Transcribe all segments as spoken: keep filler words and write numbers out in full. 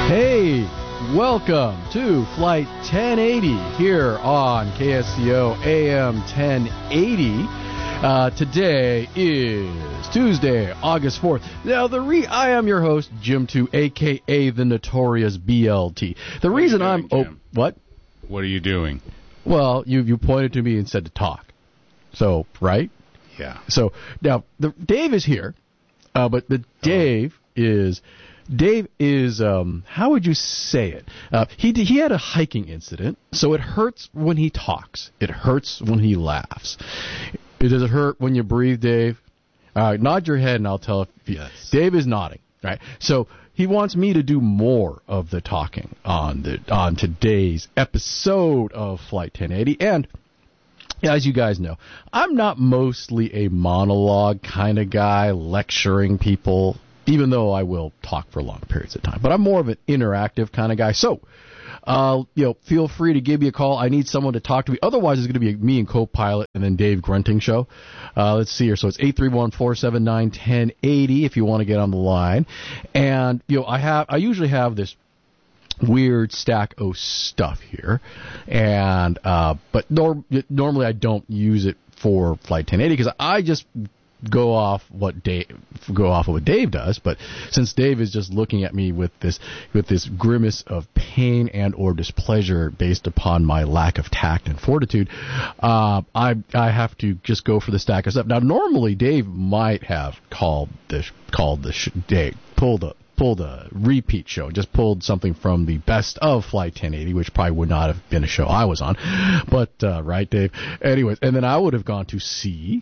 Hey, welcome to Flight ten eighty here on K S C O A M ten eighty. Uh, today is Tuesday, August fourth. Now, the re- I am your host, Jim two, a k a the Notorious B L T. The what reason doing, I'm... Oh, Jim? what? What are you doing? Well, you you pointed to me and said to talk. So, right? Yeah. So, now, the, Dave is here, uh, but the Dave oh. is... Dave is, um, how would you say it? Uh, he he had a hiking incident, so it hurts when he talks. It hurts when he laughs. It does it hurt when you breathe, Dave? All right, nod your head and I'll tell if you, yes. Dave is nodding, right? So he wants me to do more of the talking on the on today's episode of Flight ten eighty, and as you guys know, I'm not mostly a monologue kind of guy, lecturing people, even though I will talk for long periods of time. But I'm more of an interactive kind of guy. So, uh, you know, feel free to give me a call. I need someone to talk to me. Otherwise, it's going to be me and co-pilot and then Dave Grunting show. Uh, let's see here. So it's eight three one, four seven nine, one zero eight zero if you want to get on the line. And, you know, I have, I usually have this weird stack of stuff here. And, uh, but nor- normally I don't use it for Flight ten eighty because I just go off what Dave go off of what Dave does, but since Dave is just looking at me with this with this grimace of pain and or displeasure based upon my lack of tact and fortitude, uh, I I have to just go for the stack of stuff. Now, normally Dave might have called the called the sh- Dave pulled a pulled a repeat show, just pulled something from the best of Flight ten eighty, which probably would not have been a show I was on, but uh, right, Dave. Anyways, and then I would have gone to see.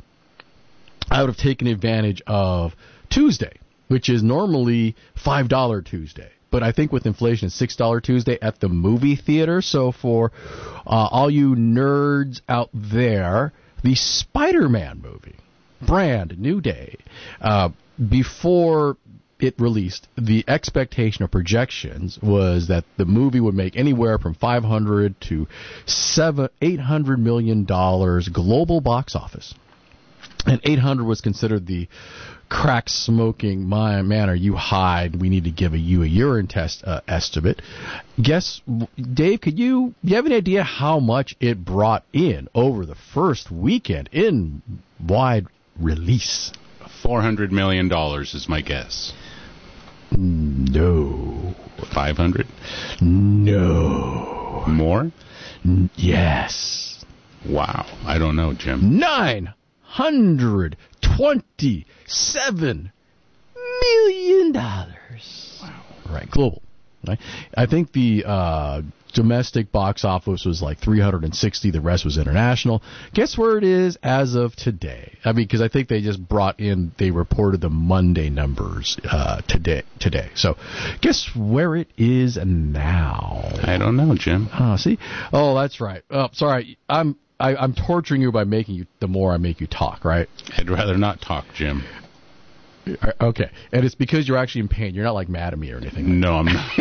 I would have taken advantage of Tuesday, which is normally five dollars Tuesday. But I think with inflation, it's six dollars Tuesday at the movie theater. So for uh, all you nerds out there, the Spider-Man movie, brand new day, uh, before it released, the expectation or projections was that the movie would make anywhere from five hundred to seven, eight hundred million dollars global box office. And eight hundred was considered the crack smoking, my man, are you high? We need to give a, you a urine test uh, estimate. Guess, Dave, could you, you have any idea how much it brought in over the first weekend in wide release? four hundred million dollars is my guess. No. five hundred? No. More? N- yes. Wow. I don't know, Jim. Nine. Hundred twenty-seven million dollars. Wow! Right, global. Right. I think the uh, domestic box office was like three hundred sixty. The rest was international. Guess where it is as of today? I mean, because I think they just brought in. They reported the Monday numbers uh, today. Today. So, guess where it is now? I don't know, Jim. Oh, see. Oh, that's right. Oh, sorry. I'm. I, I'm torturing you by making you, the more I make you talk, right? I'd rather not talk, Jim. Okay. And it's because you're actually in pain. You're not, like, mad at me or anything. No, I'm not.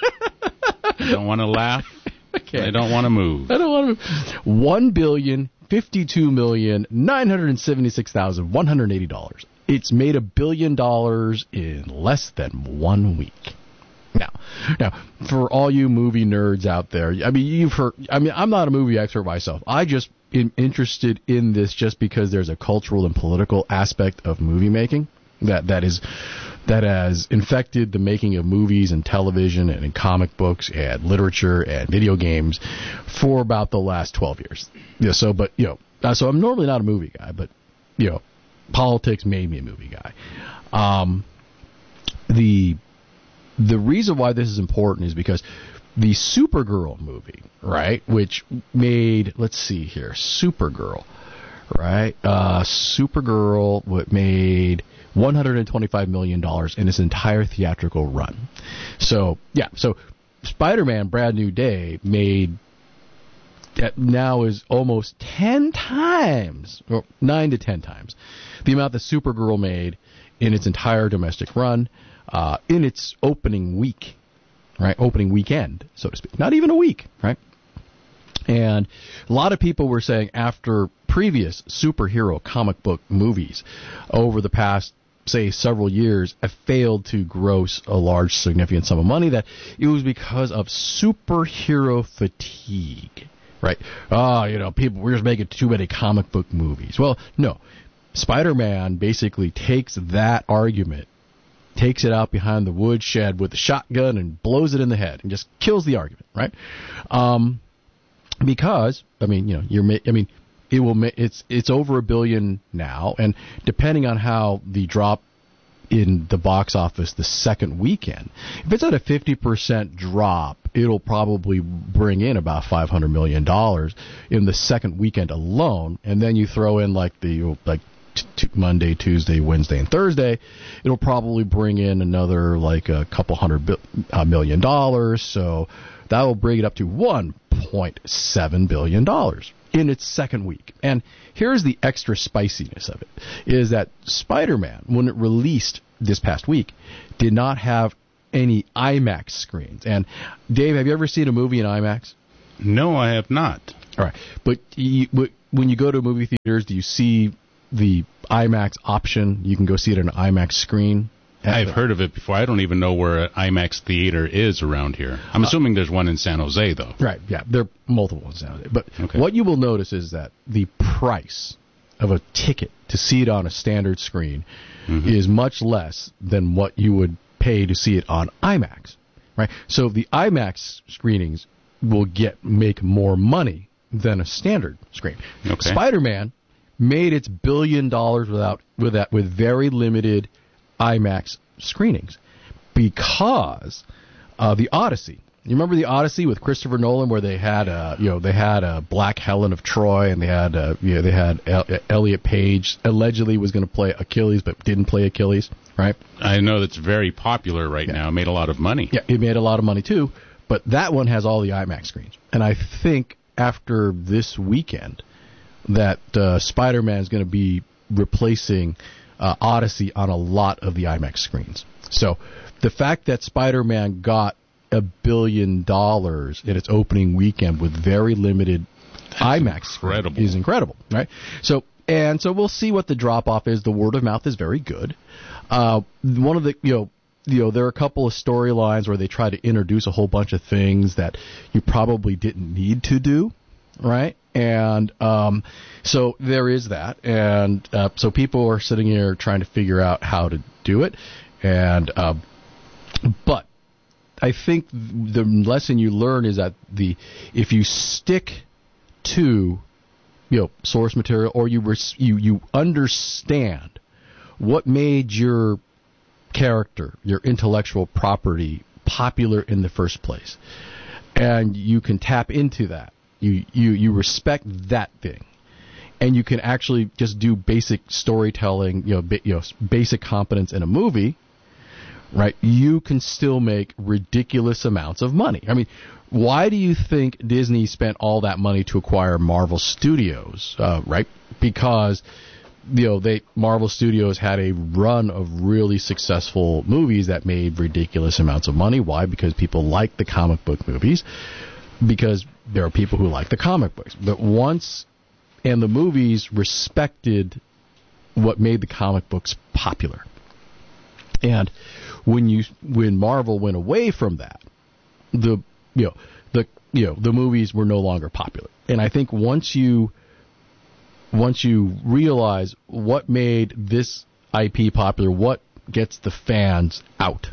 I don't want to laugh. Okay. I don't want to move. I don't want to move. One billion fifty-two million nine hundred seventy-six thousand one hundred eighty dollars. It's made a billion dollars in less than one week. Now, now, for all you movie nerds out there, I mean, you've heard, I mean, I'm not a movie expert myself. I just am interested in this just because there's a cultural and political aspect of movie making that, that is, that has infected the making of movies and television and in comic books and literature and video games for about the last twelve years. Yeah. So, but, you know, uh, so I'm normally not a movie guy, but, you know, politics made me a movie guy. Um, the, The reason why this is important is because the Supergirl movie, right, which made, let's see here, Supergirl, right, uh, Supergirl what made one hundred twenty-five million dollars in its entire theatrical run. So, yeah, so Spider-Man Brand New Day made, that now is almost ten times, or nine to ten times, the amount that Supergirl made in its entire domestic run. Uh, in its opening week, right? Opening weekend, so to speak. Not even a week, right? And a lot of people were saying after previous superhero comic book movies over the past say, several years, have failed to gross a large, significant sum of money, that it was because of superhero fatigue, right? Oh, you know, people, we're just making too many comic book movies. Well, no. Spider-Man basically takes that argument, takes it out behind the woodshed with a shotgun and blows it in the head and just kills the argument, right? Um, because, I mean, you know, you're, ma- I mean, it will, ma- it's, it's over a billion now, and depending on how the drop in the box office the second weekend, if it's at a fifty percent drop, it'll probably bring in about five hundred million dollars in the second weekend alone, and then you throw in like the, like, T- Monday, Tuesday, Wednesday, and Thursday, it'll probably bring in another like a couple hundred bi- uh, million dollars. So that will bring it up to one point seven billion dollars in its second week. And here's the extra spiciness of it, is that Spider-Man, when it released this past week, did not have any IMAX screens. And Dave, have you ever seen a movie in IMAX? No, I have not. All right. But you, when you go to movie theaters, do you see the IMAX option? You can go see it on an IMAX screen. I've heard of it before. I don't even know where an IMAX theater is around here. I'm assuming there's one in San Jose, though. Right, yeah. There are multiple in San Jose. But okay. What you will notice is that the price of a ticket to see it on a standard screen mm-hmm. is much less than what you would pay to see it on IMAX. Right? So the IMAX screenings will get make more money than a standard screen. Okay. Spider-Man made its billion dollars without with that with very limited IMAX screenings because uh, the Odyssey. You remember the Odyssey with Christopher Nolan, where they had a you know they had a Black Helen of Troy, and they had uh, you know, they had El- Elliot Page allegedly was going to play Achilles, but didn't play Achilles, right? I know that's very popular right yeah. now. It made a lot of money. Yeah, it made a lot of money too. But that one has all the IMAX screens, and I think after this weekend, that uh, Spider-Man is going to be replacing uh, Odyssey on a lot of the IMAX screens. So the fact that Spider-Man got a billion dollars in its opening weekend with very limited That's IMAX incredible. is incredible, right? So and so we'll see what the drop-off is. The word of mouth is very good. Uh, one of the you know. You know, there are a couple of storylines where they try to introduce a whole bunch of things that you probably didn't need to do, right? And um, so there is that. And uh, so people are sitting here trying to figure out how to do it. And uh, but I think the lesson you learn is that the if you stick to you know source material, or you res- you you understand what made your character, your intellectual property, popular in the first place, and you can tap into that. You you you respect that thing, and you can actually just do basic storytelling. You know, ba- you know, basic competence in a movie. Right, you can still make ridiculous amounts of money. I mean, why do you think Disney spent all that money to acquire Marvel Studios? Uh, right, because you know, they Marvel Studios had a run of really successful movies that made ridiculous amounts of money. Why? Because people like the comic book movies. Because there are people who like the comic books. But once, and the movies respected what made the comic books popular. And when you when Marvel went away from that, the you know the you know the movies were no longer popular. And I think once you Once you realize what made this I P popular, what gets the fans out,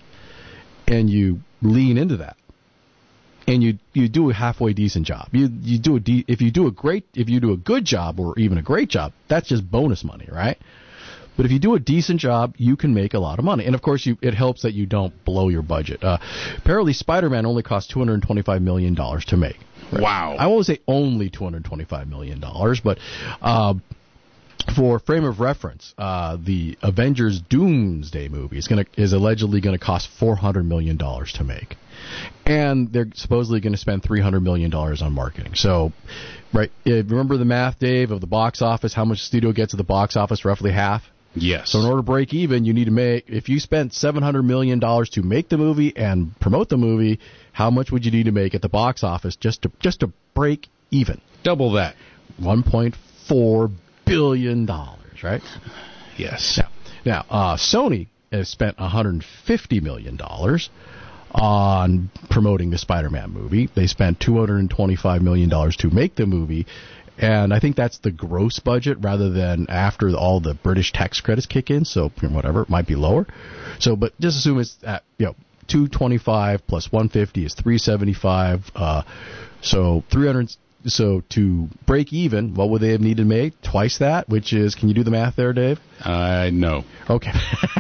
and you lean into that, and you you do a halfway decent job. You you do a de- if you do a great if you do a good job or even a great job, that's just bonus money, right? But if you do a decent job, you can make a lot of money. And of course, you, it helps that you don't blow your budget. Uh, apparently, Spider-Man only cost two hundred twenty-five million dollars to make. Right? Wow. I won't say only two hundred twenty-five million dollars, but uh, for frame of reference, uh, the Avengers Doomsday movie is going to is allegedly going to cost four hundred million dollars to make. And they're supposedly going to spend three hundred million dollars on marketing. So, right, remember the math, Dave, of the box office, how much the studio gets at the box office? Roughly half? Yes. So in order to break even, you need to make, if you spent seven hundred million dollars to make the movie and promote the movie, how much would you need to make at the box office just to just to break even? Double that. one point four billion dollars, right? Yes. Now, Now, uh, Sony has spent one hundred fifty million dollars on promoting the Spider-Man movie. They spent two hundred twenty-five million dollars to make the movie, and I think that's the gross budget rather than after all the British tax credits kick in, so whatever, it might be lower. So, but just assume it's at, you know, two hundred twenty-five plus one hundred fifty is three hundred seventy-five, uh, so three hundred. So to break even, what would they have needed to make? Twice that, which is, can you do the math there, Dave? Uh, no. Okay.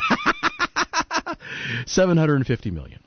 seven hundred fifty million.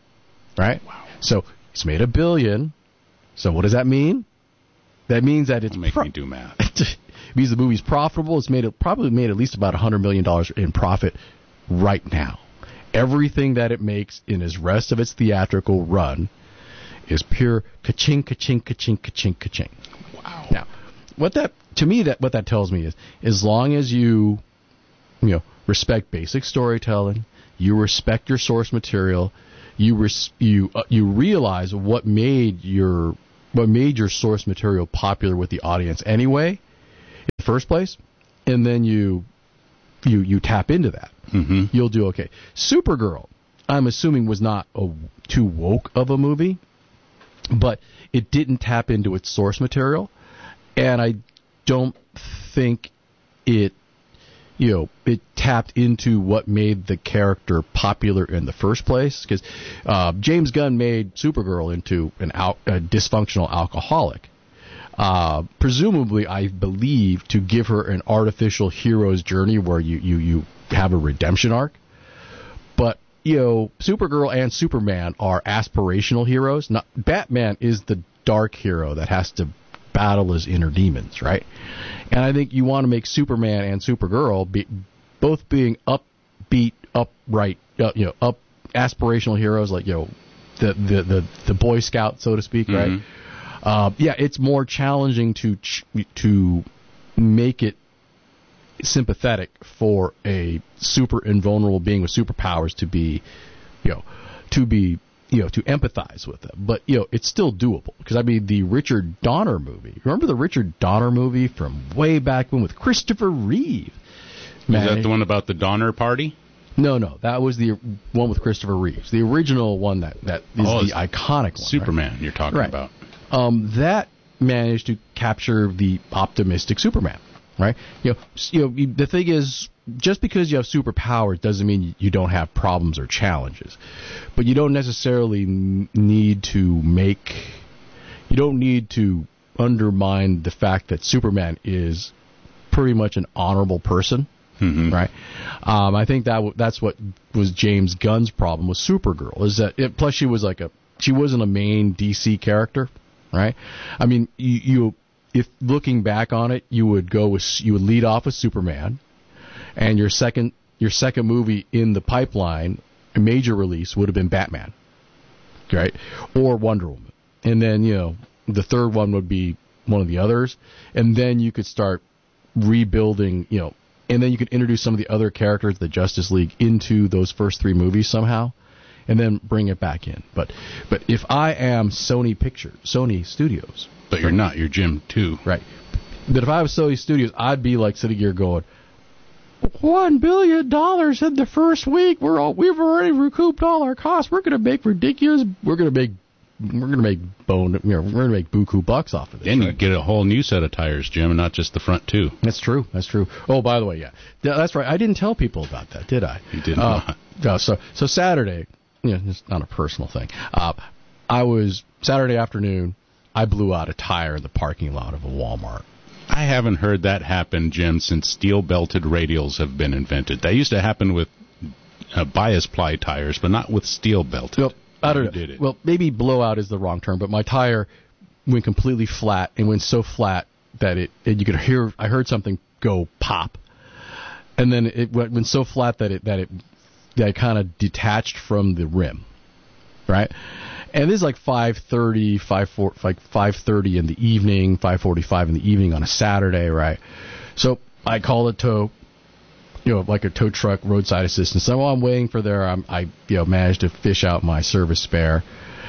Right? Wow. So it's made a billion. So what does that mean? That means that it's Don't make pro- me do math. It means the movie's profitable. It's made it probably made at least about one hundred million dollars in profit right now. Everything that it makes in its rest of its theatrical run is pure ka-ching, ka-ching, ka-ching, ka-ching, ka-ching. Wow. Now, what that to me that what that tells me is, as long as you, you know, respect basic storytelling, you respect your source material, you res- you uh, you realize what made your what made your source material popular with the audience anyway, in the first place, and then you you you tap into that, mm-hmm. you'll do okay. Supergirl, I'm assuming, was not a too woke of a movie, but it didn't tap into its source material, and I don't think it, you know, it tapped into what made the character popular in the first place. Because uh, James Gunn made Supergirl into an al- a dysfunctional alcoholic, uh, presumably, I believe, to give her an artificial hero's journey where you, you, you have a redemption arc. But you know, Supergirl and Superman are aspirational heroes. Not Batman is the dark hero that has to battle his inner demons, right? And I think you want to make Superman and Supergirl be, both being upbeat, upright, uh, you know, up aspirational heroes, like you know, the the the, the Boy Scout, so to speak, mm-hmm. right? Uh, yeah, it's more challenging to ch- to make it sympathetic for a super invulnerable being with superpowers to be, you know, to be, you know, to empathize with them. But, you know, it's still doable. Because, I mean, the Richard Donner movie, remember the Richard Donner movie from way back when with Christopher Reeve? Man, is that the one about the Donner Party? No, no, that was the one with Christopher Reeves. The original one that, that is oh, the iconic one. Superman, right? you're talking right. about. Um, that managed to capture the optimistic Superman. Right, you know, you know. The thing is, just because you have superpowers doesn't mean you don't have problems or challenges. But you don't necessarily need to make, you don't need to undermine the fact that Superman is pretty much an honorable person, mm-hmm. right? Um, I think that w- that's what was James Gunn's problem with Supergirl. Is that it, plus she was like a she wasn't a main D C character, right? I mean, you. you If looking back on it, you would go with you would lead off with Superman, and your second your second movie in the pipeline, a major release, would have been Batman, right, or Wonder Woman, and then you know the third one would be one of the others, and then you could start rebuilding, you know, and then you could introduce some of the other characters of the Justice League into those first three movies somehow, and then bring it back in. But but if I am Sony Pictures, Sony Studios. But you're not. You're Jim, too. Right. But if I was Sony Studios, I'd be like sitting here going, one billion dollars in the first week. We're all, we've already recouped all our costs. We're going to make ridiculous. We're going to make we're going to make bone. You know, we're going to make buku bucks off of this. Then right? you get a whole new set of tires, Jim, and not just the front two. That's true. That's true. Oh, by the way, yeah, that's right. I didn't tell people about that, did I? You did uh, not. No. So so Saturday, you know, it's not a personal thing. Uh, I was Saturday afternoon. I blew out a tire in the parking lot of a Walmart. I haven't heard that happen, Jim, since steel-belted radials have been invented. That used to happen with uh, bias ply tires, but not with steel-belted. Well, I don't You know. did it. Well, maybe blowout is the wrong term, but my tire went completely flat and went so flat that it, it you could hear. I heard something go pop, and then it went, went so flat that it that it that it kind of detached from the rim, right? And this is like five thirty, five four, like five thirty in the evening, five forty-five in the evening on a Saturday, right? So I call a tow, you know, like a tow truck, roadside assistance. So while I'm waiting for there, I'm, I you know managed to fish out my service spare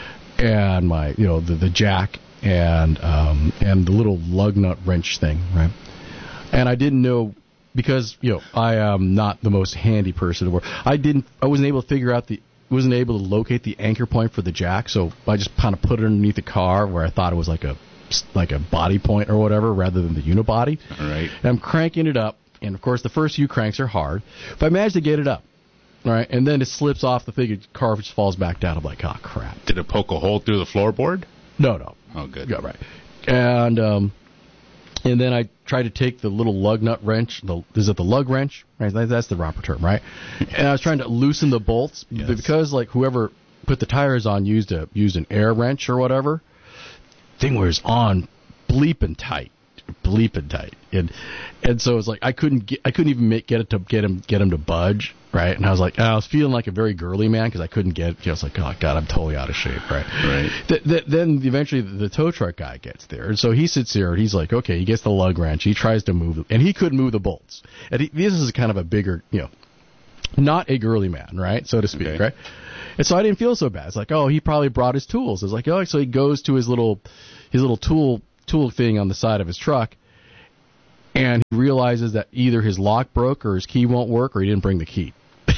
and my you know the, the jack and um, and the little lug nut wrench thing, right? And I didn't know because you know I am not the most handy person in the world. I didn't. I wasn't able to figure out the. Wasn't able to locate the anchor point for the jack, so I just kind of put it underneath the car where I thought it was like a like a body point or whatever, rather than the unibody. All right. And I'm cranking it up, and of course the first few cranks are hard. If I manage to get it up, all right, and then it slips off the thing, the car just falls back down. I'm like, oh crap! Did it poke a hole through the floorboard? No, no. Oh, good. Yeah, right. And um, and then I tried to take the little lug nut wrench. The, is it the lug wrench? Right, that's the proper term, right? And I was trying to loosen the bolts, Yes. but because like whoever put the tires on used a used an air wrench or whatever, thing was on bleeping tight, bleeping tight, and and so it's like I couldn't get I couldn't even make, get it to get him get him to budge, right? And I was like I was feeling like a very girly man because I couldn't get. You know, I was like, oh god, I'm totally out of shape, right? Right. Th- th- then eventually the, the tow truck guy gets there, and so he sits here and he's like, okay, he gets the lug wrench, he tries to move, and he couldn't move the bolts, and he, this is kind of a bigger, you know, not a girly man, right, so to speak, Okay. right? And so I didn't feel so bad. It's like, oh, he probably brought his tools. It's like, oh, so he goes to his little his little tool tool thing on the side of his truck, and he realizes that either his lock broke or his key won't work or he didn't bring the key.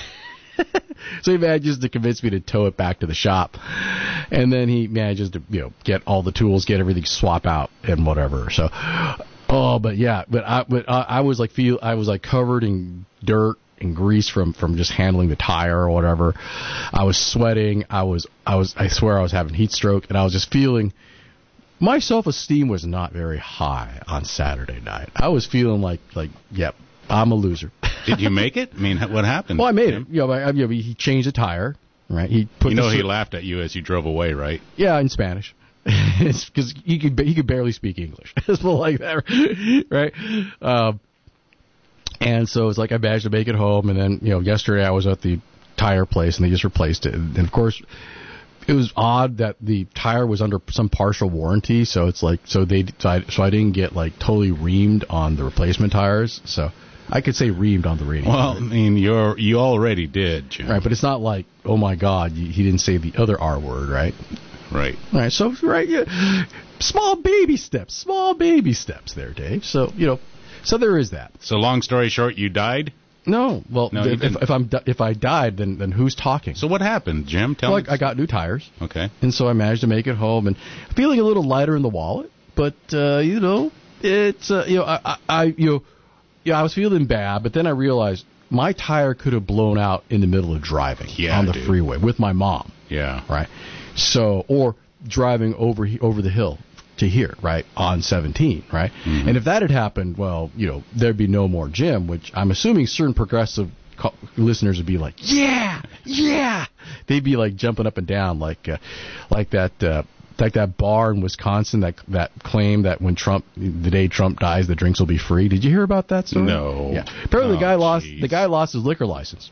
So he manages to convince me to tow it back to the shop, and then he manages to you know get all the tools, get everything swap out and whatever. So, oh, but yeah, but I but I, I was like feel I was like covered in dirt and grease from from just handling the tire or whatever. I was sweating. I was I was I swear I was having heat stroke, and I was just feeling. My self-esteem was not very high on Saturday night. I was feeling like, like, yep, I'm a loser. Did you make it? I mean, what happened? Well, I made it. You know, I, you know, he changed the tire, right? He put You know the, he laughed at you as you drove away, right? Yeah, in Spanish, because he could he could barely speak English. It's like that, right? Um, and so it's like I managed to make it home, and then you know, yesterday I was at the tire place, and they just replaced it, and of course. It was odd that the tire was under some partial warranty, so it's like so they so I, so I didn't get like totally reamed on the replacement tires. So I could say reamed on the radio. Well, I mean, you're you already did, Jim. Right, but it's not like oh my God, he didn't say the other R word, right? Right. Right. So right, yeah, small baby steps, small baby steps there, Dave. So you know, so there is that. So long story short, you died. No, well, No, th- you if, didn't. if I'm di- if I died, then then who's talking? So what happened, Jim? Tell well, me. I, I got new tires. Okay. And so I managed to make it home and feeling a little lighter in the wallet. But, uh, you know, it's, uh, you know, I, I, I, you know, yeah, I was feeling bad, but then I realized my tire could have blown out in the middle of driving Yeah, on the dude. freeway with my mom. Yeah. Right. So, or driving over, over the hill to here, right, on seventeen, right? Mm-hmm. And if that had happened, well, you know, there'd be no more Jim, which I'm assuming certain progressive co- listeners would be like, yeah, yeah. They'd be like jumping up and down like uh, like that uh, like that bar in Wisconsin that that claim that when Trump the day Trump dies the drinks will be free. Did you hear about that story? No. Yeah. Apparently Oh, the guy lost geez. the guy lost his liquor license.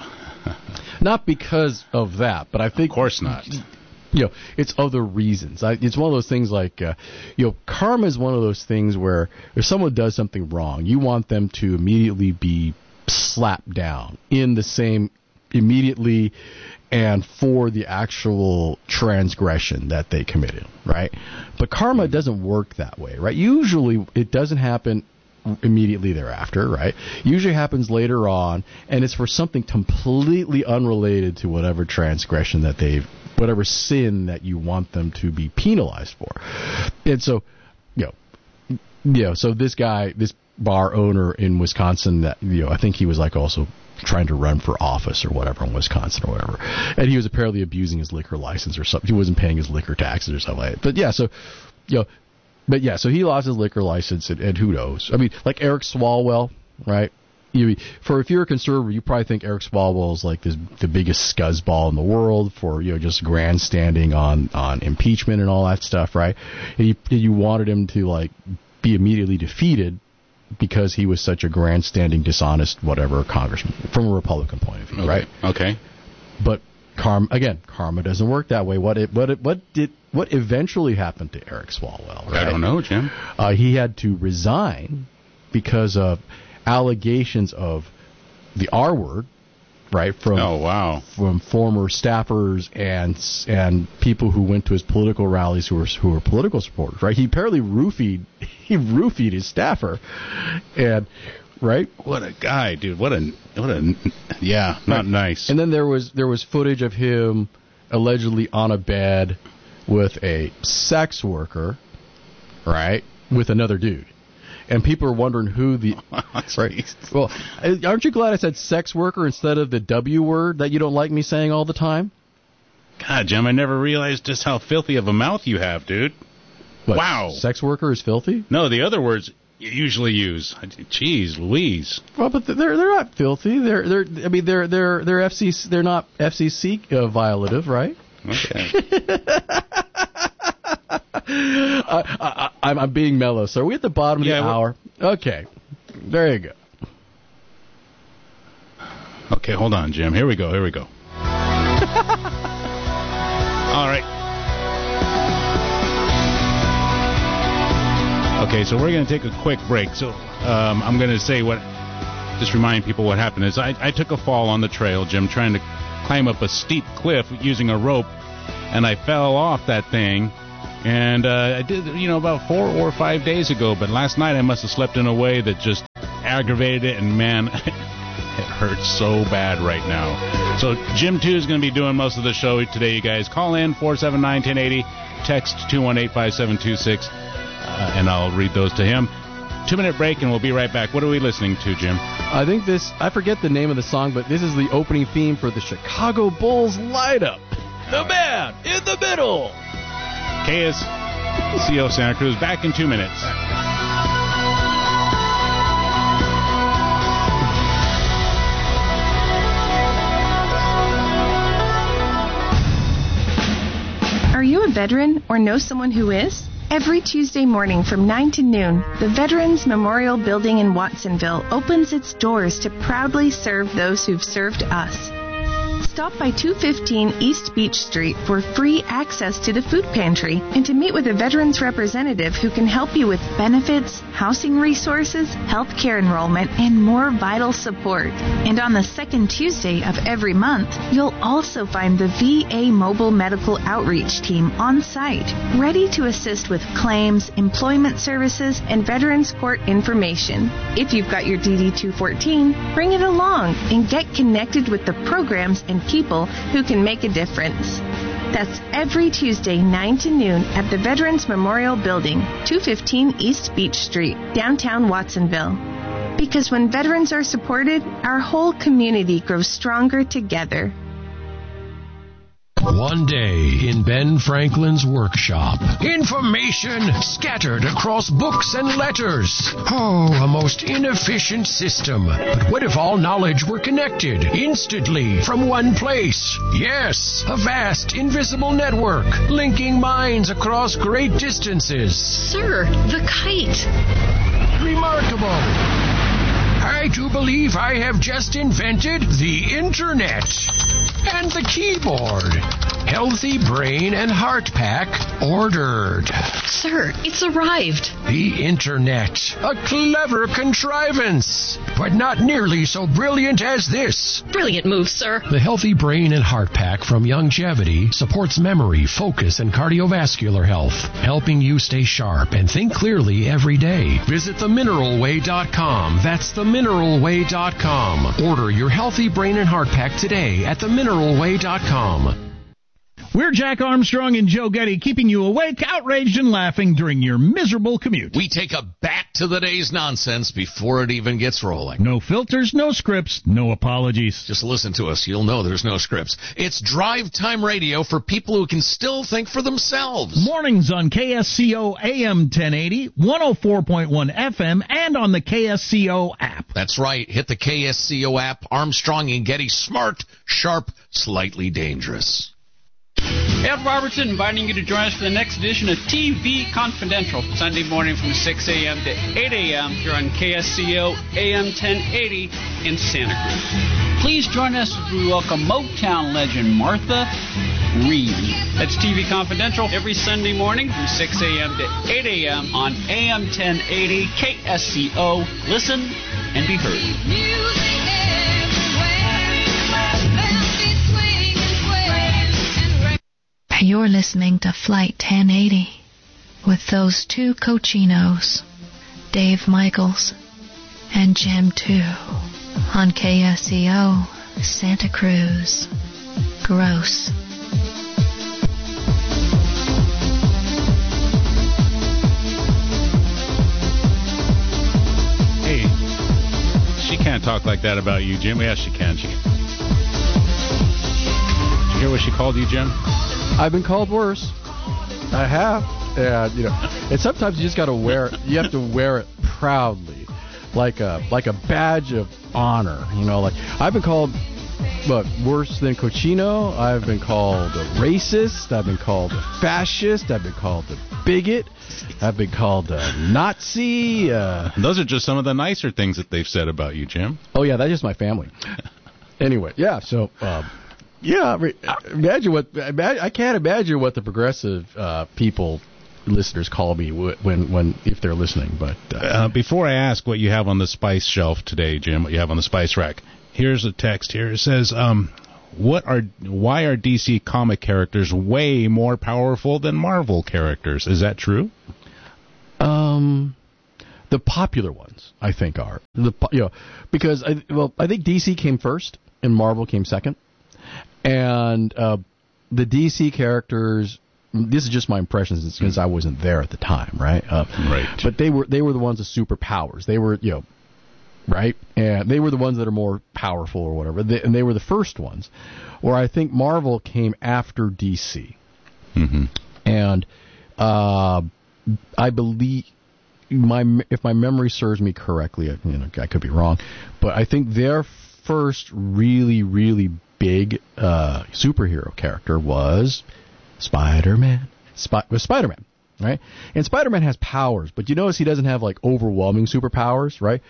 Not because of that, but I think Of course not. You know, it's other reasons. I, it's one of those things like, uh, you know, karma is one of those things where if someone does something wrong, you want them to immediately be slapped down in the same immediately and for the actual transgression that they committed, right? But karma doesn't work that way, right? Usually it doesn't happen immediately thereafter, right? Usually happens later on, and it's for something completely unrelated to whatever transgression that they've whatever sin that you want them to be penalized for. And so, you know, you know, so this guy, this bar owner in Wisconsin, that, you know, I think he was like also trying to run for office or whatever in Wisconsin or whatever. And he was apparently abusing his liquor license or something. He wasn't paying his liquor taxes or something like that. But yeah, so, you know, but yeah, so he lost his liquor license, and, and who knows? I mean, like Eric Swalwell, right? You, for if you're a conservative, you probably think Eric Swalwell is like this, the biggest scuzzball in the world for you know just grandstanding on, on impeachment and all that stuff, right? And you, and you wanted him to like be immediately defeated because he was such a grandstanding, dishonest, whatever congressman from a Republican point of view, Okay. right? Okay. But karma again, karma doesn't work that way. What it, what it, what did what eventually happened to Eric Swalwell? Right? I don't know, Jim. Uh, he had to resign because of allegations of the R word, right? From Oh, wow. from former staffers and and people who went to his political rallies who were who were political supporters, right? He apparently roofied he roofied his staffer, and right? What a guy, dude. What a, what a, yeah, not right. nice. And then there was there was footage of him allegedly on a bed with a sex worker, right, with another dude. And people are wondering who the... right. Well, aren't you glad I said sex worker instead of the W word that you don't like me saying all the time? God, Jim, I never realized just how filthy of a mouth you have, dude. What, wow. Sex worker is filthy? No, the other words you usually use. Jeez, Louise. Well, but they're they're not filthy. They're they're I mean they're they're they're F C C, they're not F C C uh, violative, right? Okay. I, I, I'm, I'm being mellow. So are we at the bottom of yeah, the hour? Okay. There you go. Okay, hold on, Jim. Here we go. Here we go. All right. Okay, so we're going to take a quick break. So um, I'm going to say what, just remind people what happened is I, I took a fall on the trail, Jim, trying to climb up a steep cliff using a rope, and I fell off that thing. And uh, I did, you know, about four or five days ago. But last night I must have slept in a way that just aggravated it. And, man, it hurts so bad right now. So Jim, too, is going to be doing most of the show today, you guys. Call in, four seven nine, one oh eight oh. Text two one eight, five seven two six. Uh, and I'll read those to him. Two-minute break, and we'll be right back. What are we listening to, Jim? I think this, I forget the name of the song, but this is the opening theme for the Chicago Bulls Light-Up. The man in the middle. K S C O Santa Cruz, back in two minutes. Are you a veteran or know someone who is? Every Tuesday morning from nine to noon, the Veterans Memorial Building in Watsonville opens its doors to proudly serve those who've served us. Stop by two fifteen East Beach Street for free access to the food pantry and to meet with a veterans representative who can help you with benefits, housing resources, health care enrollment, and more vital support. And on the second Tuesday of every month, you'll also find the V A Mobile Medical Outreach Team on site, ready to assist with claims, employment services, and veterans court information. If you've got your D D two fourteen, bring it along and get connected with the programs and people who can make a difference. That's every Tuesday, nine to noon at the Veterans Memorial Building, two fifteen East Beach Street, downtown Watsonville. Because when veterans are supported, our whole community grows stronger together. One day in Ben Franklin's workshop. Information scattered across books and letters. Oh, a most inefficient system. But what if all knowledge were connected instantly from one place? Yes, a vast invisible network linking minds across great distances. Sir, the kite. Remarkable. I do believe I have just invented the Internet. And the keyboard. Healthy Brain and Heart Pack ordered. Sir, it's arrived. The Internet. A clever contrivance. But not nearly so brilliant as this. Brilliant move, sir. The Healthy Brain and Heart Pack from Youngevity supports memory, focus, and cardiovascular health, helping you stay sharp and think clearly every day. Visit the mineral way dot com. That's the mineral way dot com. Order your Healthy Brain and Heart Pack today at the mineral way dot com. We're Jack Armstrong and Joe Getty, keeping you awake, outraged, and laughing during your miserable commute. We take a back to the day's nonsense before it even gets rolling. No filters, no scripts, no apologies. Just listen to us. You'll know there's no scripts. It's drive time radio for people who can still think for themselves. Mornings on K S C O A M ten eighty, one oh four point one F M, and on the K S C O app. That's right. Hit the K S C O app. Armstrong and Getty, smart, sharp, slightly dangerous. Ed Robertson inviting you to join us for the next edition of T V Confidential, Sunday morning from six a.m. to eight a.m. here on K S C O A M ten eighty in Santa Cruz. Please join us as we welcome Motown legend Martha Reed. That's T V Confidential every Sunday morning from six a.m. to eight a.m. on A M ten eighty K S C O. Listen and be heard. Music You're listening to Flight ten eighty with those two cochinos, Dave Michaels And Jim, too. On K S E O, Santa Cruz. Gross. Hey, she can't talk like that about you, Jim. Yeah, she can. She can. Did you hear what she called you, Jim? I've been called worse. I have. And, you know, and sometimes you just got to wear it. You have to wear it proudly, like a like a badge of honor. You know, like I've been called, what, worse than cochino. I've been called a racist. I've been called a fascist. I've been called a bigot. I've been called a Nazi. Uh, Those are just some of the nicer things that they've said about you, Jim. Oh yeah, that's just my family. Anyway, yeah. So. Um, Yeah, imagine what I can't imagine what the progressive uh, people listeners call me when when if they're listening. But uh, uh, before I ask what you have on the spice shelf today, Jim, what you have on the spice rack, here's a text here. It says, um, "What are why are D C comic characters way more powerful than Marvel characters? Is that true?" Um, the popular ones, I think, are the you know because I well I think D C came first and Marvel came second. And uh, the D C characters, this is just my impressions because I wasn't there at the time, right? Uh, right. But they were they were the ones with superpowers. They were, you know, right? And they were the ones that are more powerful or whatever. They, and they were the first ones. Where I think Marvel came after D C. Mm-hmm. And uh, I believe, my if my memory serves me correctly, you know, I could be wrong, but I think their first really, really big uh, superhero character was Spider-Man. Sp- was Spider-Man, right? And Spider-Man has powers, but you notice he doesn't have like overwhelming superpowers, right?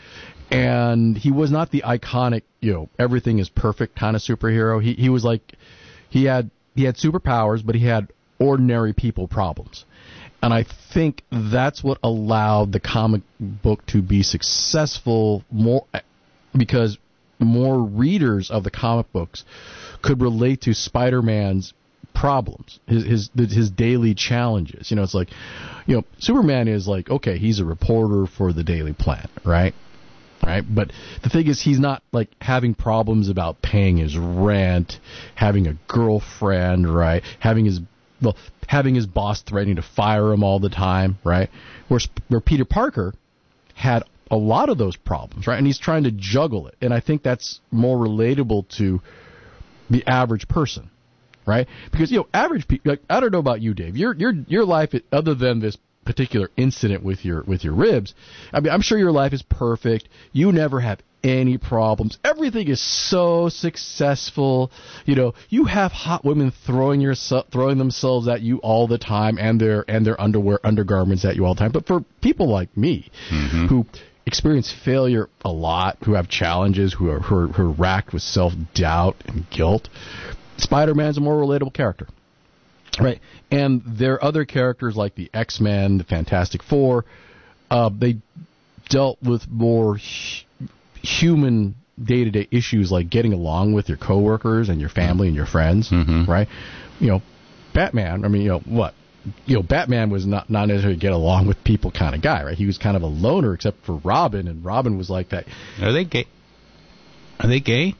And he was not the iconic, you know, everything is perfect kind of superhero. He he was like he had he had superpowers, but he had ordinary people problems. And I think that's what allowed the comic book to be successful more because more readers of the comic books could relate to Spider-Man's problems, his his his daily challenges. You know, it's like, you know, Superman is like, okay, he's a reporter for the Daily Planet, right? Right? But the thing is, he's not like having problems about paying his rent, having a girlfriend, right? Having his well, having his boss threatening to fire him all the time, right? Where where Peter Parker had a lot of those problems, right? And he's trying to juggle it. And I think that's more relatable to the average person, right? Because, you know, average people, like, I don't know about you, Dave. Your your your life, other than this particular incident with your with your ribs, I mean, I'm sure your life is perfect. You never have any problems. Everything is so successful. You know, you have hot women throwing your throwing themselves at you all the time, and their and their underwear undergarments at you all the time. But for people like me, mm-hmm. who experience failure a lot, who have challenges, who are, who are, who are racked with self-doubt and guilt, Spider-Man's a more relatable character. Right. And there are other characters like the X-Men, the Fantastic Four. Uh, they dealt with more hu- human day-to-day issues like getting along with your coworkers and your family and your friends. Mm-hmm. Right. You know, Batman, I mean, you know, what? You know, Batman was not, not necessarily get along with people kind of guy, right? He was kind of a loner, except for Robin, and Robin was like that. Are they gay? Are they gay?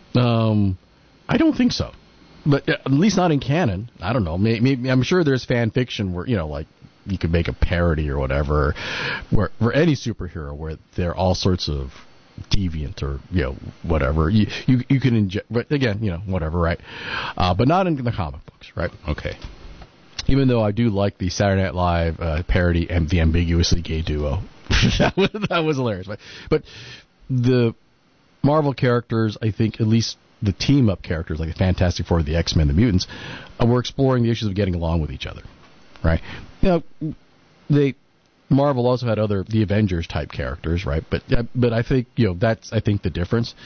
Um, I don't think so, but at least not in canon. I don't know. Maybe, maybe I'm sure there's fan fiction where, you know, like you could make a parody or whatever, where for any superhero where there are all sorts of deviant or, you know, whatever. You you you can inject, but again, you know, whatever, right? Uh, but not in the comic books, right? Okay. Even though I do like the Saturday Night Live uh, parody and the ambiguously gay duo. that, was, that was hilarious. But, but the Marvel characters, I think, at least the team-up characters, like the Fantastic Four, the X-Men, the Mutants, uh, were exploring the issues of getting along with each other. Right? You know, they... Marvel also had other, the Avengers-type characters, right? But uh, but I think, you know, that's, I think, the difference.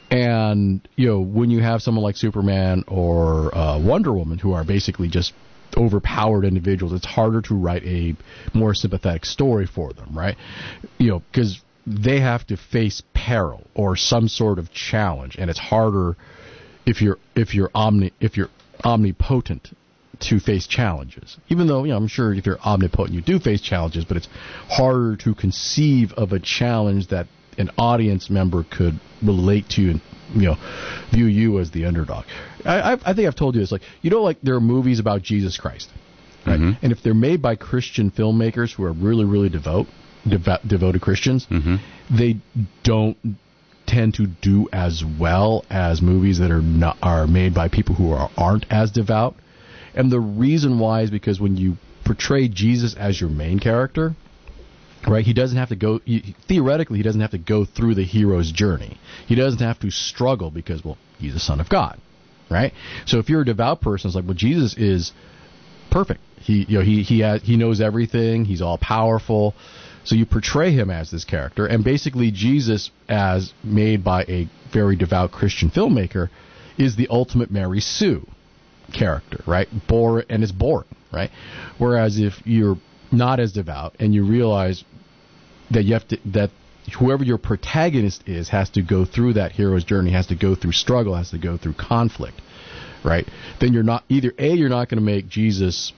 And, you know, when you have someone like Superman or uh, Wonder Woman, who are basically just overpowered individuals, it's harder to write a more sympathetic story for them, right? You know, because they have to face peril or some sort of challenge, and it's harder if you're if you're omni if you're omnipotent to face challenges. Even though, you know, I'm sure if you're omnipotent you do face challenges, but it's harder to conceive of a challenge that an audience member could relate to and, you know, view you as the underdog. I, I, I think I've told you this. Like, you know, like there are movies about Jesus Christ, right? Mm-hmm. And if they're made by Christian filmmakers who are really, really devout, devout devoted Christians, Mm-hmm. they don't tend to do as well as movies that are not are made by people who are, aren't as devout. And the reason why is because when you portray Jesus as your main character, right, he doesn't have to go, he, theoretically, he doesn't have to go through the hero's journey. He doesn't have to struggle because, well, he's the Son of God, right? So if you're a devout person, it's like, well, Jesus is perfect. He, you know, he, he, has, he knows everything. He's all powerful. So you portray him as this character, and basically Jesus, as made by a very devout Christian filmmaker, is the ultimate Mary Sue character, right? Bore and it's boring, right? Whereas if you're not as devout and you realize that you have to, that whoever your protagonist is has to go through that hero's journey, has to go through struggle, has to go through conflict, right? Then you're not either a you're not going to make Jesus,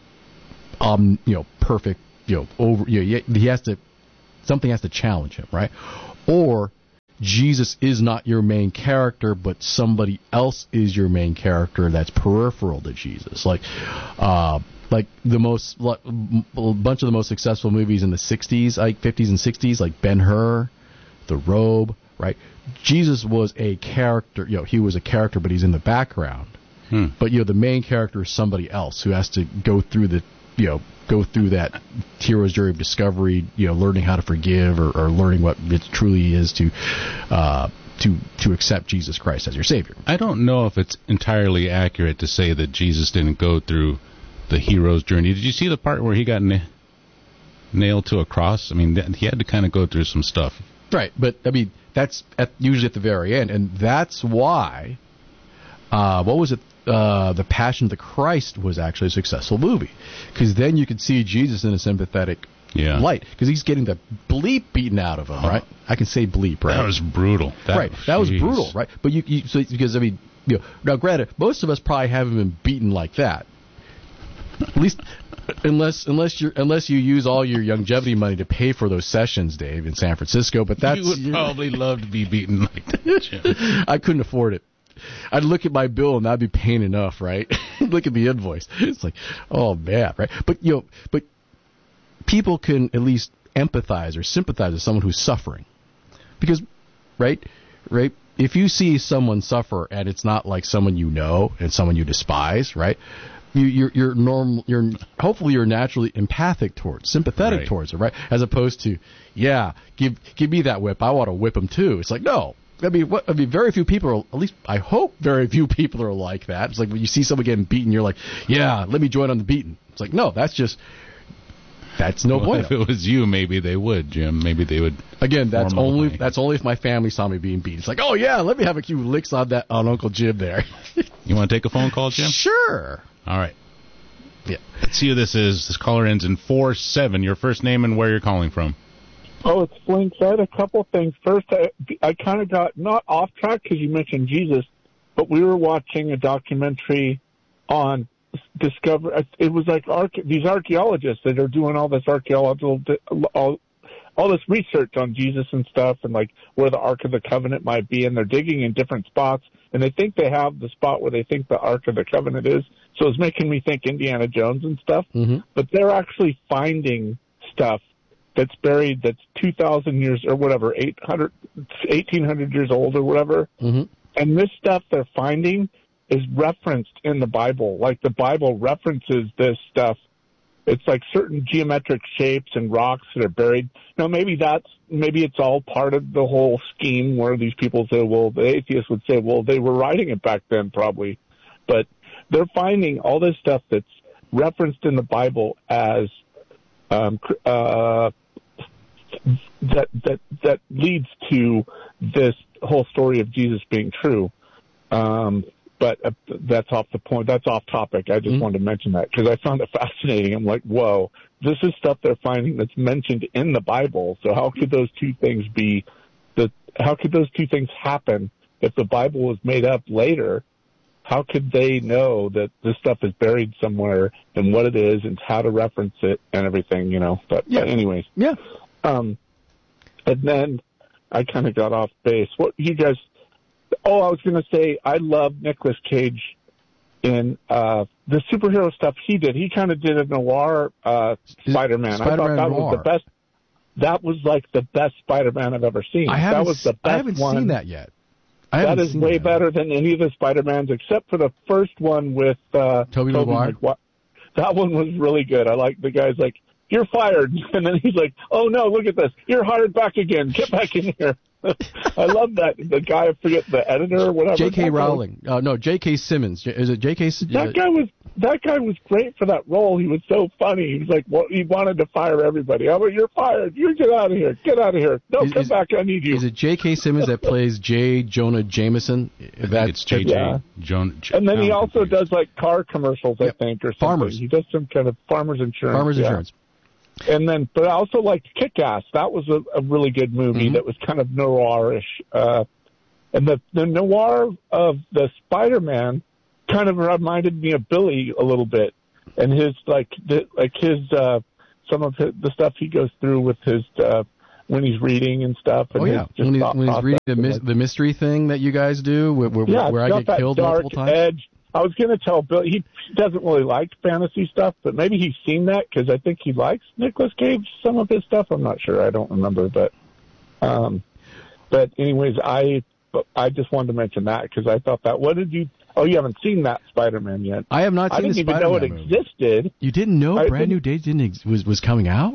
um, you know, perfect, you know, over. You know, he has to. Something has to challenge him, right? Or Jesus is not your main character, but somebody else is your main character that's peripheral to Jesus. Like, uh, like the most, like, a bunch of the most successful movies in the sixties, like fifties and sixties, like Ben-Hur, The Robe, right? Jesus was a character, you know, he was a character, but he's in the background. Hmm. But, you know, the main character is somebody else who has to go through the, you know, go through that hero's journey of discovery, you know, learning how to forgive or, or learning what it truly is to uh, to to accept Jesus Christ as your Savior. I don't know if it's entirely accurate to say that Jesus didn't go through the hero's journey. Did you see the part where he got na- nailed to a cross? I mean, th- he had to kind of go through some stuff. Right, but, I mean, that's at, usually at the very end, and that's why, uh, what was it, Uh, the Passion of the Christ was actually a successful movie, because then you could see Jesus in a sympathetic yeah. light, because he's getting the bleep beaten out of him, right? I can say bleep, right? That was brutal. That, right, that was geez. brutal, right? But you, you so, because I mean, you know, now granted, most of us probably haven't been beaten like that. At least, unless unless you unless you use all your longevity money to pay for those sessions, Dave, in San Francisco. But that's you would probably love to be beaten like that, Jim. I couldn't afford it. I'd look at my bill and that'd be pain enough, right? Look at the invoice. It's like, oh man, right? But you know, but people can at least empathize or sympathize with someone who's suffering, because, right, right. If you see someone suffer and it's not like someone you know and someone you despise, right? You, you're you're normal. You're hopefully you're naturally empathic towards, sympathetic right. towards it, right? As opposed to, yeah, give give me that whip. I want to whip him too. It's like, no. I mean, what, I mean, very few people are, at least I hope very few people are like that. It's like when you see someone getting beaten, you're like, yeah, let me join on the beating. It's like, no, that's just, that's no well, point. If it was you, maybe they would, Jim. Maybe they would. Again, that's only line. that's only if my family saw me being beaten. It's like, oh yeah, let me have a few licks on that on Uncle Jim there. You want to take a phone call, Jim? Sure. All right. Yeah. Let's see who this is. This caller ends in four seven. Your first name and where you're calling from. Oh, it's Flink. I had a couple things. First, I, I kind of got not off track because you mentioned Jesus, but we were watching a documentary on Discover. It was like arche- these archaeologists that are doing all this archaeological, all, all this research on Jesus and stuff, and like where the Ark of the Covenant might be, and they're digging in different spots, and they think they have the spot where they think the Ark of the Covenant is. So it's making me think Indiana Jones and stuff. Mm-hmm. But they're actually finding stuff that's buried that's two thousand years or whatever, eight hundred, eighteen hundred years old or whatever. Mm-hmm. And this stuff they're finding is referenced in the Bible. Like the Bible references this stuff. It's like certain geometric shapes and rocks that are buried. Now, maybe that's, maybe it's all part of the whole scheme where these people say, well, the atheists would say, well, they were writing it back then probably. But they're finding all this stuff that's referenced in the Bible as um, uh, that that that leads to this whole story of Jesus being true. Um, but uh, that's off the point. That's off topic. I just mm-hmm. wanted to mention that because I found it fascinating. I'm like, whoa, this is stuff they're finding that's mentioned in the Bible. So how could those two things be? The how could those two things happen if the Bible was made up later? How could they know that this stuff is buried somewhere and what it is and how to reference it and everything? You know. But, yeah. but anyways, yeah. Um, and then I kind of got off base. What you guys? Oh, I was going to say I love Nicolas Cage in uh, the superhero stuff he did. He kind of did a noir uh, Spider-Man. Spider-Man I thought that noir. was the best. That was like the best Spider-Man I've ever seen. I haven't, that was the best I haven't one. seen that yet. I That is seen way that. better than any of the Spider-Mans except for the first one with uh, Tobey Maguire? Maguire. That one was really good. I like the guy's like, "You're fired," and then he's like, "Oh no, look at this! You're hired back again. Get back in here." I love that. The guy, I forget the editor or whatever. J K. That Rowling. Uh, no, J K. Simmons. Is it J K. That guy was that guy was great for that role. He was so funny. He was like, well, he wanted to fire everybody. Oh, you're fired. You get out of here. Get out of here. No, Is- come is- back. I need you. Is it J K. Simmons that plays J. Jonah Jameson? I think it's J J. Yeah. Joan, And then he now I'm also confused. does like car commercials, I Yep. think, or something. Farmers. He does some kind of farmers insurance. Farmers yeah. Insurance. And then, but I also liked Kick-Ass. That was a, a really good movie Mhm. that was kind of noirish. Uh, and the the noir of the Spider-Man kind of reminded me of Billy a little bit, and his like the, like his uh, some of his, the stuff he goes through with his uh, when he's reading and stuff. And Oh, yeah. his just When, he, thought when he's reading the, process mis- and, the mystery thing that you guys do, where, where, yeah, where I it's get got that killed dark multiple times. edge. I was going to tell Bill he doesn't really like fantasy stuff, but maybe he's seen that because I think he likes Nicolas Cage. Some of his stuff, I'm not sure. I don't remember, but um, but anyways, I I just wanted to mention that because I thought that. What did you? Oh, you haven't seen that Spider-Man yet. I have not I seen didn't the even Spider-Man know it movie. existed. You didn't know I Brand didn't- New Day didn't ex- was was coming out?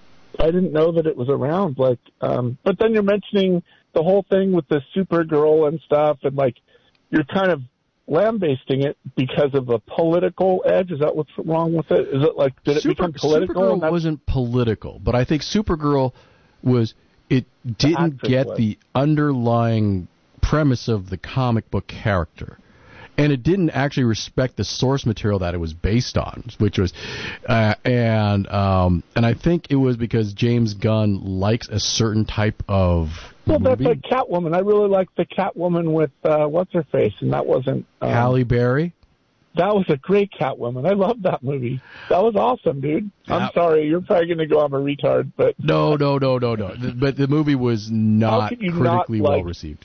I didn't know that it was around. Like, um, but then you're mentioning the whole thing with the Supergirl and stuff, and like you're kind of lambasting it because of a political edge. Is that what's wrong with it? Is it like did it Super, become political? Supergirl and that's- wasn't political, but I think Supergirl was. It didn't actress get was. the underlying premise of the comic book character. And it didn't actually respect the source material that it was based on, which was, uh, and um, and I think it was because James Gunn likes a certain type of Well, that's movie. like Catwoman. I really liked the Catwoman with uh, what's her face, and that wasn't um, Halle Berry. That was a great Catwoman. I loved that movie. That was awesome, dude. I'm Yeah. sorry, you're probably going to go I'm a retard, but No, no, no, no, no. The- But the movie was not could you not critically like- well received.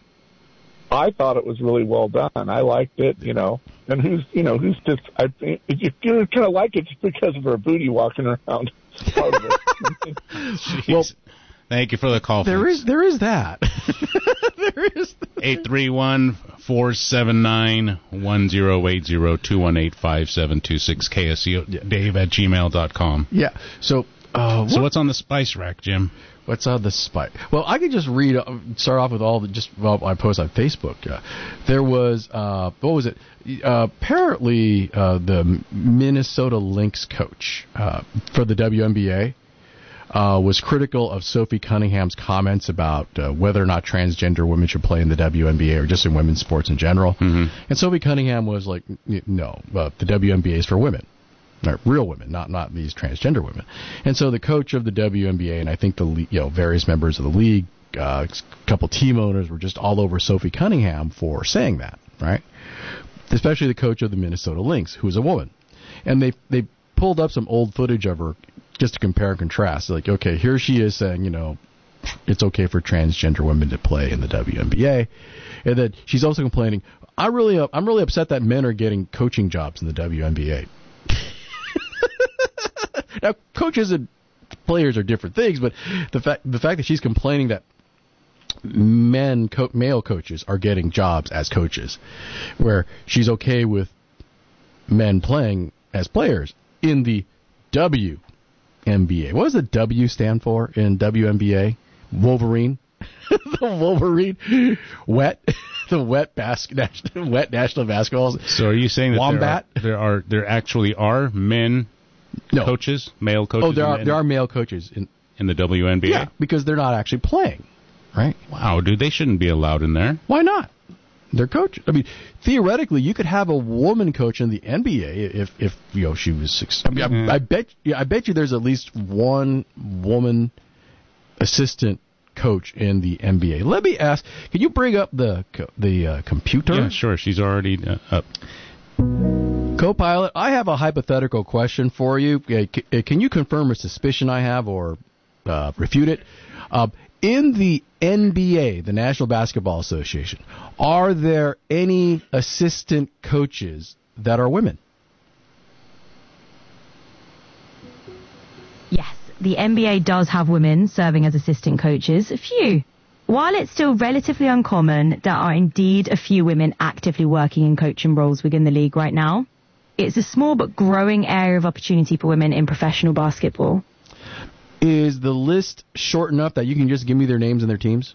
I thought it was really well done. I liked it, you know. And who's, you know, who's just, I, if you're going to like it just because of her booty walking around. It's part of it. Well, thank you for the call. There is, there is that. there is. eight three one, four seven nine, one zero eight zero, two one eight, five seven two six, K S C O, Dave at gmail dot com. Yeah. So, uh, So what- what's on the spice rack, Jim? What's on the spike? Well, I could just read, uh, start off with all the, just, well, I post on Facebook. Uh, there was, uh, what was it? Uh, apparently, uh, the Minnesota Lynx coach, uh, for the W N B A, uh, was critical of Sophie Cunningham's comments about, uh, whether or not transgender women should play in the W N B A or just in women's sports in general. Mm-hmm. And Sophie Cunningham was like, n- no, uh, the W N B A is for women. Or real women, not not these transgender women. And so the coach of the W N B A and I think the le- you know various members of the league, uh, a couple team owners were just all over Sophie Cunningham for saying that, right? Especially the coach of the Minnesota Lynx, who's a woman. And they they pulled up some old footage of her just to compare and contrast. Like, okay, here she is saying, you know, it's okay for transgender women to play in the W N B A, and then she's also complaining, I really uh, I'm really upset that men are getting coaching jobs in the W N B A. Now, coaches and players are different things, but the fact the fact that she's complaining that men, co- male coaches, are getting jobs as coaches, where she's okay with men playing as players in the W N B A. What does the W stand for in W N B A? Wolverine. The Wolverine. Wet. The wet basket. Wet national basketball. So are you saying that Wombat? there are, there are there actually are men No. coaches, male coaches? Oh, there are in, there are male coaches in in the W N B A. yeah because they're not actually playing, right? Wow, dude, they shouldn't be allowed in there. Why not? They're coaches. I mean, theoretically, you could have a woman coach in the N B A if, if you know she was. Six, I, mean, Mm-hmm. I, I bet. Yeah, I bet you there's at least one woman assistant coach in the N B A. Let me ask. Can you bring up the co- the uh, computer? Yeah, sure. She's already uh, up. Co-pilot, I have a hypothetical question for you. Uh, c- uh, Can you confirm a suspicion I have or uh, refute it? Uh, in the N B A, the National Basketball Association, are there any assistant coaches that are women? Yes, the N B A does have women serving as assistant coaches. A few. While it's still relatively uncommon, there are indeed a few women actively working in coaching roles within the league right now. It's a small but growing area of opportunity for women in professional basketball. Is the list short enough that you can just give me their names and their teams?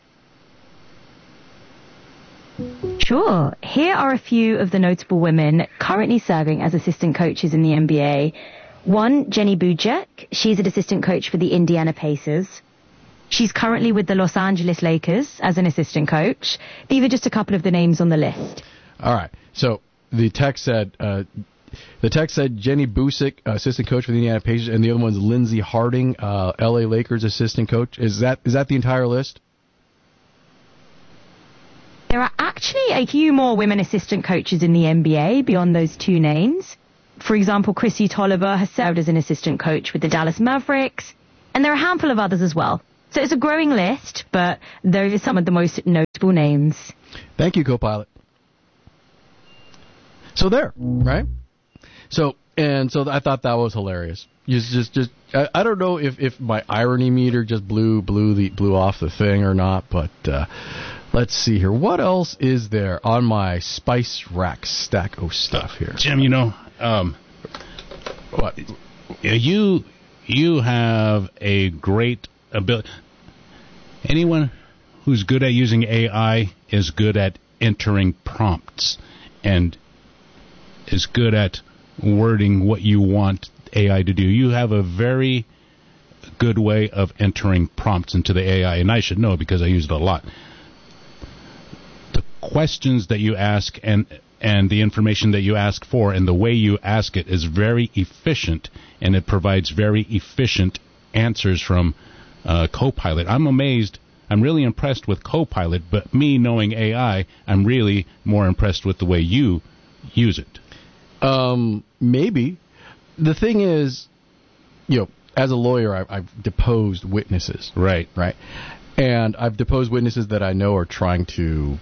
Sure. Here are a few of the notable women currently serving as assistant coaches in the N B A. One, Jenny Bujek. She's an assistant coach for the Indiana Pacers. She's currently with the Los Angeles Lakers as an assistant coach. These are just a couple of the names on the list. All right. So the text said uh, the text said Jenny Bujek, uh, assistant coach for the Indiana Pacers, and the other one's Lindsey Harding, uh, L A Lakers assistant coach. Is that is that the entire list? There are actually a few more women assistant coaches in the N B A beyond those two names. For example, Chrissy Tolliver has served as an assistant coach with the Dallas Mavericks, and there are a handful of others as well. So it's a growing list, but those are some of the most notable names. Thank you, Copilot. So there, right? So and so I thought that was hilarious. Just, just, just. I, I don't know if, if my irony meter just blew blew the blew off the thing or not, but uh, let's see here. What else is there on my spice rack stack of stuff here? Jim, you know, um, what you you have a great ability. Anyone who's good at using A I is good at entering prompts and is good at wording what you want A I to do. You have a very good way of entering prompts into the A I, and I should know because I use it a lot. The questions that you ask and and the information that you ask for and the way you ask it is very efficient, and it provides very efficient answers from uh, Copilot. I'm amazed. I'm really impressed with Copilot, but me knowing A I, I'm really more impressed with the way you use it. Um, maybe. The thing is, you know, as a lawyer, I've, I've deposed witnesses. Right. Right. And I've deposed witnesses that I know are trying to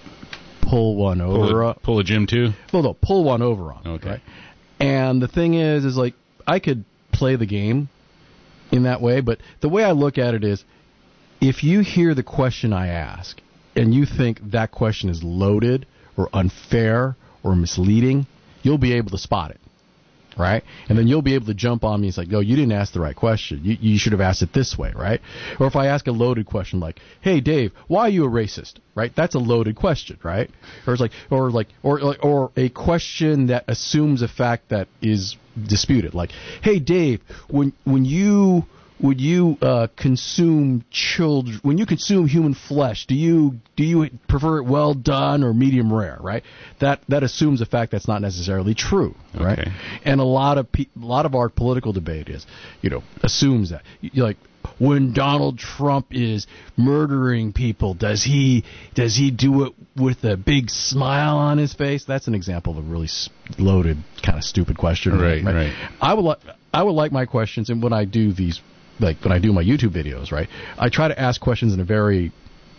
pull one over. Pull a, pull a Jim too? Well, no, pull one over on. Okay. Right? And the thing is, is like, I could play the game in that way, but the way I look at it is, if you hear the question I ask and you think that question is loaded or unfair or misleading, you'll be able to spot it, right? And then you'll be able to jump on me. It's like, no, you didn't ask the right question. You, you should have asked it this way, right? Or if I ask a loaded question like, hey, Dave, why are you a racist, right? That's a loaded question, right? Or it's like, or like, or like, or a question that assumes a fact that is disputed, like, hey, Dave, when when you would you uh, consume children? When you consume human flesh, do you do you prefer it well done or medium rare? Right. That that assumes a fact that's not necessarily true. Right. Okay. And a lot of pe- a lot of our political debate is, you know, assumes that. You're like, when Donald Trump is murdering people, does he does he do it with a big smile on his face? That's an example of a really loaded, kind of stupid question. Right. Right. right. I would like I would like my questions, and when I do these. Like when I do my YouTube videos, right, I try to ask questions in a very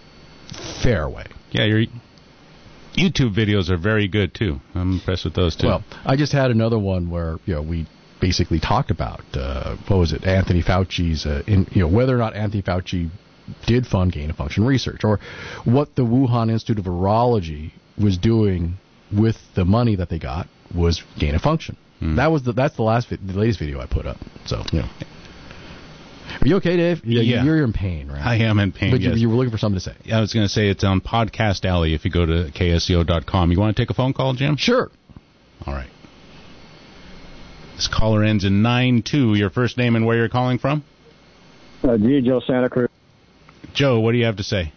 fair way. Yeah, your YouTube videos are very good, too. I'm impressed with those, too. Well, I just had another one where, you know, we basically talked about, uh, what was it, Anthony Fauci's, uh, in, you know, whether or not Anthony Fauci did fund gain-of-function research, or what the Wuhan Institute of Virology was doing with the money that they got was gain-of-function. Hmm. That was the, that's the last, vi- the latest video I put up. So, you know. Are you okay, Dave? Yeah, yeah. You're in pain, right? I am in pain, But yes. you, you were looking for something to say. I was going to say it's on Podcast Alley if you go to K S C O dot com. You want to take a phone call, Jim? Sure. All right. This caller ends in nine two. Your first name and where you're calling from? Uh, G. Joe, Santa Cruz. Joe, what do you have to say?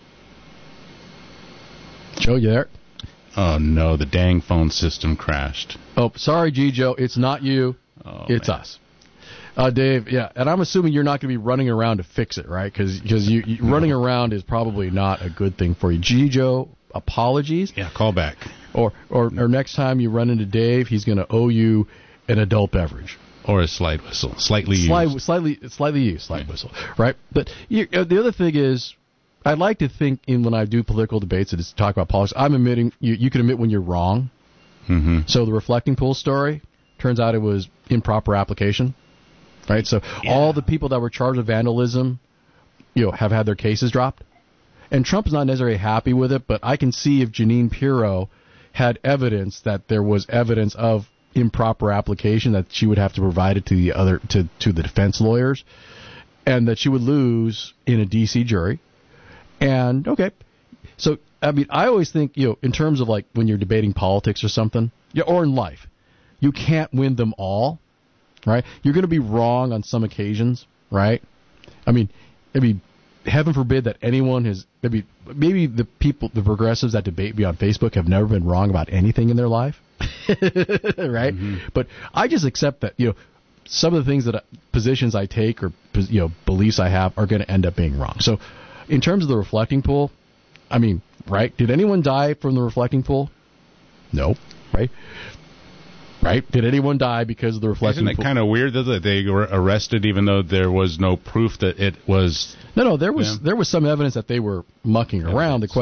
Joe, you there? Oh, no, the dang phone system crashed. Oh, sorry, G. Joe. It's not you. Oh, it's man. us. Uh, Dave, yeah, and I'm assuming you're not going to be running around to fix it, right? Because you, you no. running around is probably not a good thing for you. G. Joe, apologies. Yeah, call back. Or, or, or next time you run into Dave, he's going to owe you an adult beverage. Or a slide whistle, slightly Slide, used. Slightly, slightly used, slide whistle, right? But you, uh, the other thing is, I like to think in when I do political debates and just talk about politics, I'm admitting, you, you can admit when you're wrong. Mm-hmm. So the reflecting pool story, turns out it was improper application, right? So Yeah. all the people that were charged with vandalism, you know, have had their cases dropped. And Trump is not necessarily happy with it, but I can see if Jeanine Pirro had evidence that there was evidence of improper application, that she would have to provide it to the other to, to the defense lawyers, and that she would lose in a D C jury. And okay, so I mean, I always think, you know, in terms of like when you're debating politics or something, yeah, or in life, you can't win them all, right? You're going to be wrong on some occasions, right? I mean, I mean, heaven forbid that anyone has. Maybe maybe the people, the progressives that debate me on Facebook have never been wrong about anything in their life. Right? Mm-hmm. But I just accept that, you know, some of the things that I, positions I take or, you know, beliefs I have are going to end up being wrong. So in terms of the reflecting pool, I mean, right? Did anyone die from the reflecting pool? No. Right? Right? Did anyone die because of the reflecting pool? Isn't it kind of weird though, that they were arrested even though there was no proof that it was... No, no, there was, there was some evidence that they were mucking around. The question